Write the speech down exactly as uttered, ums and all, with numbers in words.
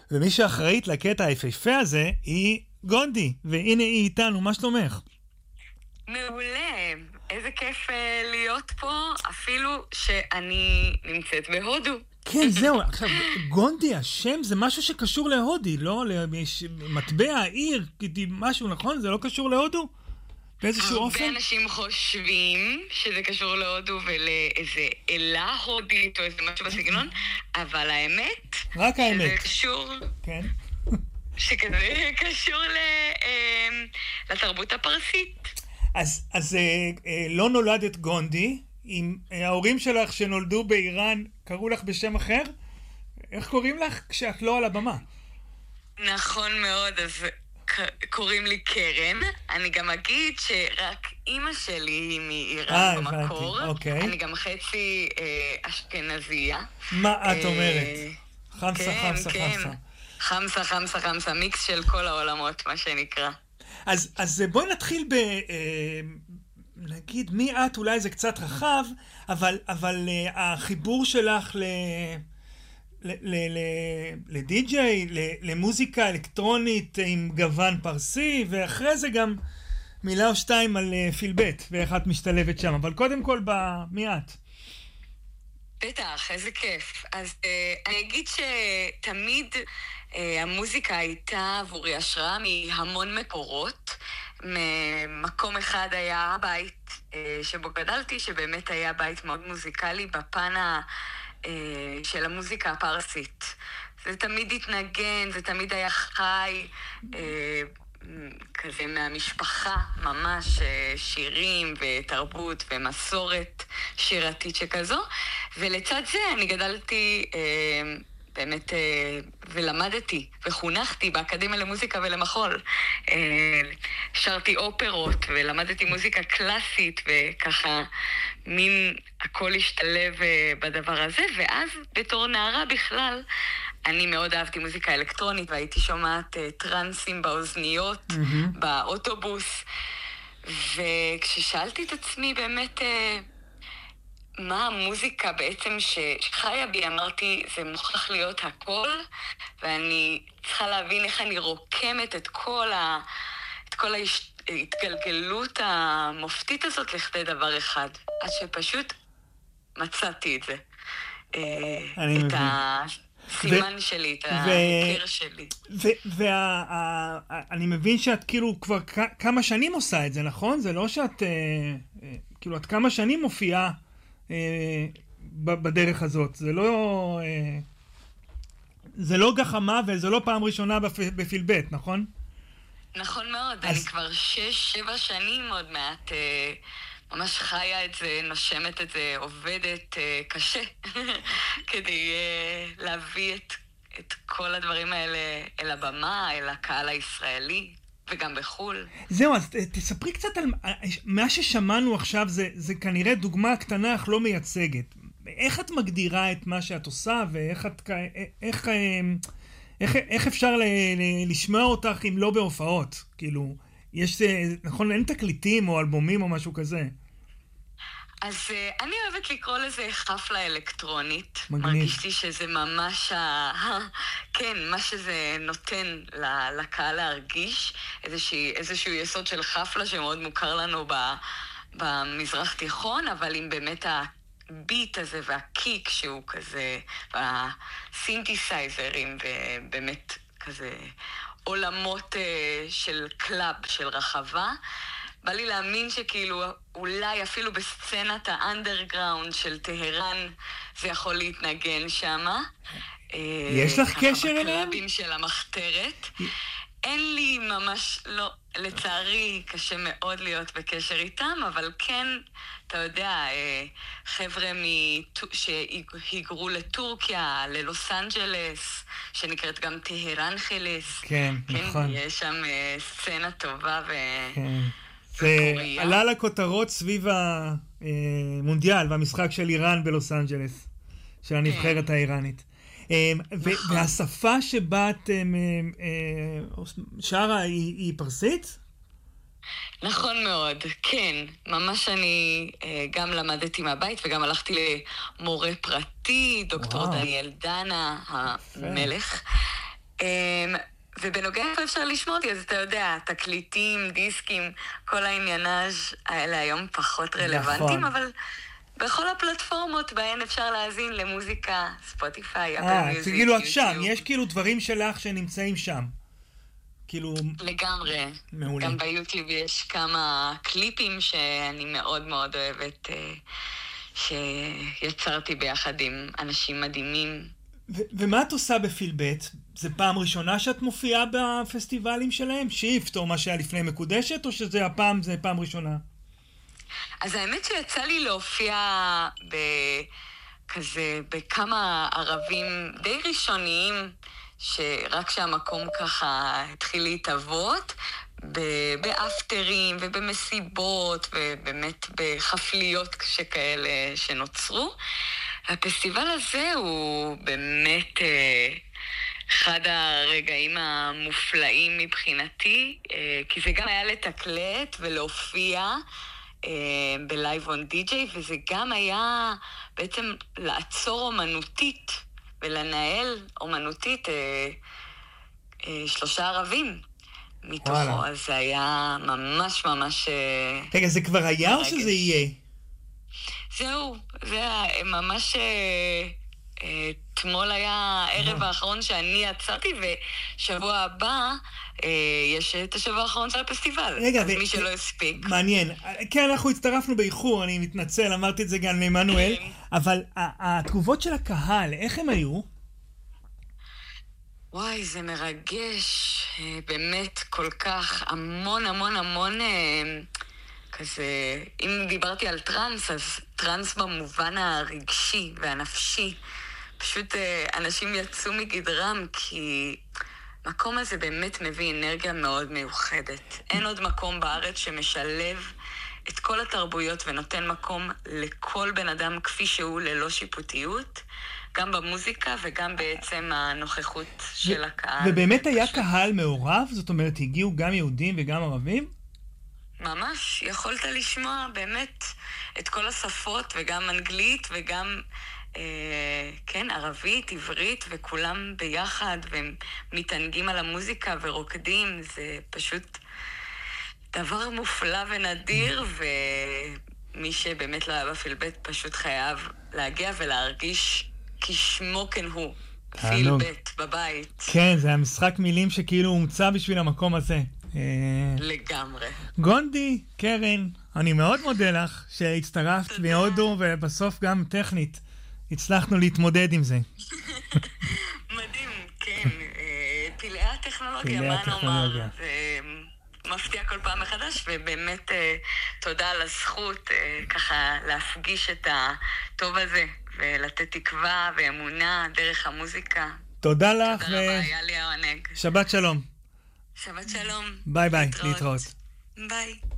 ומי שאחראית לקטע היפהפה הזה היא גונדי, והנה היא איתנו, מה שלומך? מעולה, איזה כיף להיות פה, אפילו שאני נמצאת בהודו. כן, זהו, עכשיו, גונדי, השם זה משהו שקשור להודי, לא? מטבע, עיר, משהו, נכון? זה לא קשור להודו? באיזשהו אופן? הרבה אנשים חושבים שזה קשור להודו ולאיזה אלה הודית או איזה משהו בסגנון, אבל האמת... רק האמת. שזה קשור... כן. שכזה קשור לתרבות הפרסית. אז, אז לא נולדת גונדי, אם ההורים שלך שנולדו באיראן קראו לך בשם אחר, איך קוראים לך כשאת לא על הבמה? נכון מאוד, אז קוראים לי קרן. אני גם אגיד שרק אימא שלי היא מאיראן במקור. אוקיי. אני גם חצי אשכנזייה. מה את אומרת? חמסה, חמסה, חמסה. חמסה, חמסה, חמסה, מיקס של כל העולמות, מה שנקרא. אז, אז בואי נתחיל ב... נגיד, מי את? אולי זה קצת רחב, אבל, אבל החיבור שלך ל... לדי-ג'יי, למוזיקה אלקטרונית עם גוון פרסי, ואחרי זה גם מילה או שתיים על פילבט, ואיך את משתלבת שם. אבל קודם כל, מי את? בטח, איזה כיף. אז אני אגיד שתמיד המוזיקה הייתה עבורי השראה מהמון מקורות. מקום אחד היה הבית שבו גדלתי, שבאמת היה בית מאוד מוזיקלי בפן ה... של המוזיקה הפרסית. זה תמיד התנגן, זה תמיד היה חי, כזה מהמשפחה, ממש שירים ותרבות ומסורת שירתית שכזו. ולצד זה אני גדלתי באמת ולמדתי וחונכתי באקדמיה למוזיקה ולמחול. שרתי אופרות ולמדתי מוזיקה קלאסית וככה מין הכל השתלב בדבר הזה. ואז בתור נערה בכלל אני מאוד אהבתי מוזיקה אלקטרונית והייתי שומעת טרנסים באוזניות, mm-hmm. באוטובוס. וכששאלתי את עצמי באמת מה המוזיקה בעצם שחיה בי, אמרתי, זה מוכרח להיות הכל, ואני צריכה להבין איך אני רוקמת את כל, ה... את כל ההתגלגלות המופתית הזאת לכדי דבר אחד, עד שפשוט מצאתי את זה. אני את מבין. הסימן ו... שלי, את ו... ההכר שלי. ואני מבין שאת כאילו כבר כמה שנים עושה את זה, נכון? זה לא שאת, כאילו, את כמה שנים מופיעה בדרך הזאת. זה לא זה לא גחמה וזה לא פעם ראשונה בפילבט, נכון? נכון מאוד. אני כבר שש, שבע שנים עוד מעט ממש חיה את זה, נושמת את זה, עובדת קשה כדי להביא את, את כל הדברים האלה אל הבמה, אל הקהל הישראלי. וגם בחול. זהו, אז תספרי קצת על מה ששמענו עכשיו, זה, זה כנראה דוגמה קטנה אך לא מייצגת. איך את מגדירה את מה שאת עושה, ואיך את, איך, איך, איך אפשר ל, ל, לשמוע אותך אם לא בהופעות? כאילו, יש, נכון, אין תקליטים או אלבומים או משהו כזה. אז uh, אני אוהבת לקרוא לזה חפלה אלקטרונית. מגניב. מרגיש לי שזה ממש, ה... כן, מה שזה נותן לקהל להרגיש, איזשהו, איזשהו יסוד של חפלה שמאוד מוכר לנו ב... במזרח תיכון, אבל עם באמת הביט הזה והקיק שהוא כזה, והסינתסייזרים, ובאמת כזה עולמות uh, של קלאב, של רחבה. בא לי להאמין שכאילו אולי אפילו בסצנת האנדרגראונד של טהרן זה יכול להתנגן שמה. יש לך קשר אליהם? בקלאבים של המחתרת. אין לי ממש, לא, לצערי קשה מאוד להיות בקשר איתם, אבל כן, אתה יודע, חבר'ה שהיגרו לטורקיה, ללוס אנג'לס, שנקראת גם טהרן חלס. כן, נכון. כן, יש שם סצנה טובה ו... כן. זה עלה לכותרות סביב המונדיאל והמשחק של איראן בלוס אנג'לס, של הנבחרת האיראנית. והשפה שבה את שרה היא פרסית? נכון מאוד, כן. ממש אני גם למדתי מהבית וגם הלכתי למורה פרטי, דוקטור דניאל דנה, המלך. ובנוגע איפה אפשר לשמוע אותי, אז אתה יודע, תקליטים, דיסקים, כל העניינאז' האלה היום פחות רלוונטיים, אבל בכל הפלטפורמות בהן אפשר להאזין למוזיקה, ספוטיפיי, אפל מיוזיק, יוטיוב. כאילו את שם, יש כאילו דברים שלך שנמצאים שם. כאילו... לגמרי. מעולה. גם ביוטיוב יש כמה קליפים שאני מאוד מאוד אוהבת, שיצרתי ביחד עם אנשים מדהימים. ו- ומה את עושה בפילבט? זה פעם ראשונה שאת מופיעה בפסטיבלים שלהם? שיפט או מה שהיה לפני מקודשת? או שזה הפעם, זה פעם ראשונה? אז האמת שיצא לי להופיע בכזה, בכמה ערבים די ראשוניים, שרק שהמקום ככה התחיל להתאבות, באפטרים ובמסיבות ובאמת בחפליות שכאלה שנוצרו. הפסטיבל הזה הוא באמת אחד הרגעים המופלאים מבחינתי, כי זה גם היה לתקלט ולהופיע בלייב און די-ג'יי, וזה גם היה בעצם לעצור אומנותית ולנהל אומנותית אה, אה, שלושה ערבים מתוכו. וואלה. אז זה היה ממש ממש... רגע, זה כבר היה מרגש. או שזה יהיה? זהו, זה היה ממש... אה, אה, תמול היה הערב האחרון שאני יצאתי, ושבוע הבא אה, יש את השבוע האחרון של הפסטיבל. רגע, אז ו... מי שלא הספיק. מעניין. כן, אנחנו הצטרפנו באיחור, אני מתנצל, אמרתי את זה גם למנואל, אבל התגובות של הקהל, איך הם היו? וואי, זה מרגש, באמת כל כך, המון המון המון, כזה, אם דיברתי על טרנס, אז טרנס במובן הרגשי והנפשי. פשוט אנשים יצאו מגדרם, כי מקום הזה באמת מביא אנרגיה מאוד מיוחדת. אין עוד מקום בארץ שמשלב את כל התרבויות ונותן מקום לכל בן אדם כפי שהוא ללא שיפוטיות, גם במוזיקה וגם בעצם הנוכחות של הקהל. ובאמת היה קהל מעורב? זאת אומרת, הגיעו גם יהודים וגם ערבים? ממש, יכולת לשמוע באמת את כל השפות, וגם אנגלית וגם, אה, כן, ערבית, עברית, וכולם ביחד, והם מתענגים על המוזיקה ורוקדים. זה פשוט דבר מופלא ונדיר, ומי שבאמת לא היה בפילבט פשוט חייב להגיע ולהרגיש כשמו כן הוא. פילבט בבית. כן, זה המשחק מילים שכאילו הומצא בשביל המקום הזה. לגמרי. גונדי, קרן, אני מאוד מודה לך שהצטרפת מהודו, ובסוף גם טכנית הצלחנו להתמודד עם זה. מדהים, כן. פלאי הטכנולוגיה, מה נאמר? מפתיע כל פעם מחדש, ובאמת תודה על הזכות ככה להפגיש את הטוב הזה, ולתת תקווה ואמונה דרך המוזיקה. תודה לך. תודה רבה, היה לי העונג. שבת שלום. שבת שלום. ביי ביי, להתראות. ביי.